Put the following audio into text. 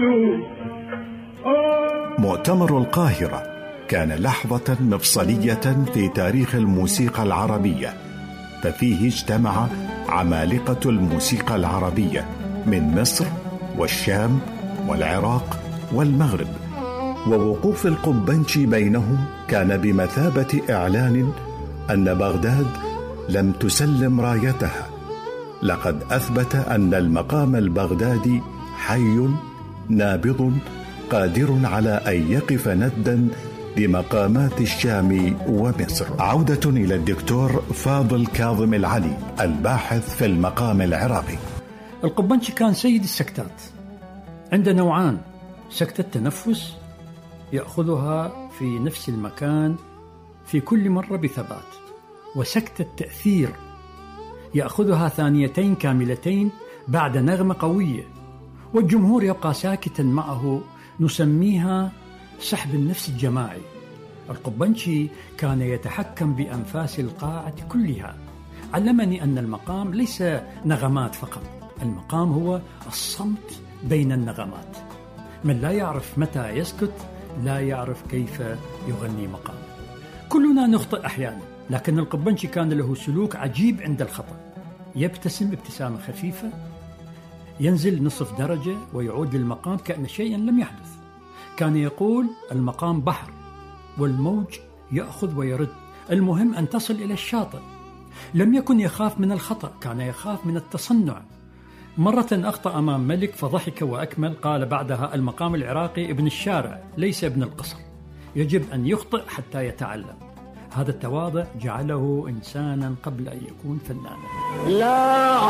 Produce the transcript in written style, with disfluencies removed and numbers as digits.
مؤتمر القاهرة كان لحظة مفصلية في تاريخ الموسيقى العربية، ففيه اجتمع عمالقة الموسيقى العربية من مصر والشام والعراق والمغرب، ووقوف القبنشي بينهم كان بمثابة إعلان أن بغداد لم تسلم رايتها. لقد أثبت أن المقام البغدادي حي نابض قادر على أن يقف نداً بمقامات الشام ومصر. عودة إلى الدكتور فاضل كاظم العلي الباحث في المقام العراقي. القبنشي كان سيد السكتات. عنده نوعان: سكتة تنفس يأخذها في نفس المكان في كل مرة بثبات، وسكتة تأثير يأخذها ثانيتين كاملتين بعد نغمة قوية والجمهور يبقى ساكتا معه، نسميها سحب النفس الجماعي. القبنشي كان يتحكم بأنفاس القاعة كلها. علمني أن المقام ليس نغمات فقط، المقام هو الصمت بين النغمات. من لا يعرف متى يسكت لا يعرف كيف يغني مقام. كلنا نخطئ أحيانا، لكن القبنشي كان له سلوك عجيب عند الخطأ. يبتسم ابتسامة خفيفة، ينزل نصف درجة ويعود للمقام كأن شيئا لم يحدث. كان يقول: المقام بحر والموج يأخذ ويرد، المهم أن تصل إلى الشاطئ. لم يكن يخاف من الخطأ، كان يخاف من التصنع. مرة أخطأ أمام ملك فضحك وأكمل، قال بعدها: المقام العراقي ابن الشارع ليس ابن القصر، يجب أن يخطئ حتى يتعلم. هذا التواضع جعله إنسانا قبل أن يكون فنانا. لا